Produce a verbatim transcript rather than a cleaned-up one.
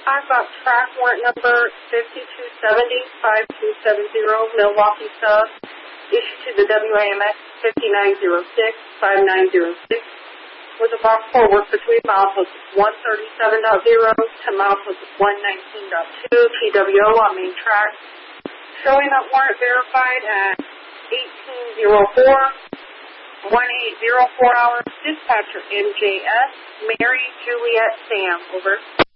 I've got track warrant number fifty-two seventy, five two seven zero, Milwaukee Sub, issued to the W A M X fifty-nine oh six, five nine oh six, with a box forward between mileposts one thirty-seven point zero to mileposts one nineteen point two, T W O on main track, showing that warrant verified at eighteen oh four, eighteen oh four hours, dispatcher M J S, Mary Juliet Sam, over.